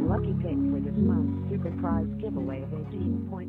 lucky pick for this month's super prize giveaway of 18